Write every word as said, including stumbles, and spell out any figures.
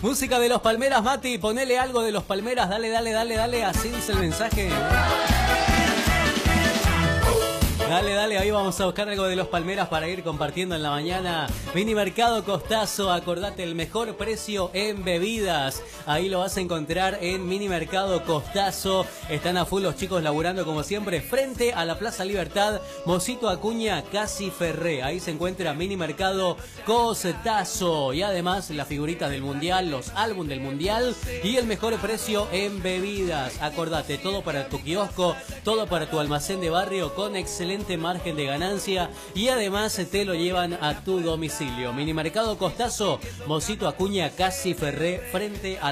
Música de los Palmeras, Mati, ponele algo de los Palmeras, dale, dale, dale, dale, así dice el mensaje. Dale, dale, ahí vamos a buscar algo de los Palmeras para ir compartiendo en la mañana. Mini Mercado Costazo, acordate, el mejor precio en bebidas. Ahí lo vas a encontrar en Mini Mercado Costazo. Están a full los chicos laburando como siempre frente a la Plaza Libertad, Mosito Acuña, Casi Ferré. Ahí se encuentra Mini Mercado Costazo. Y además las figuritas del Mundial, los álbumes del Mundial y el mejor precio en bebidas. Acordate, todo para tu kiosco, todo para tu almacén de barrio con excelente margen de ganancia y además te lo llevan a tu domicilio. Mini Mercado Costazo, Mosito Acuña, Casi Ferré, frente a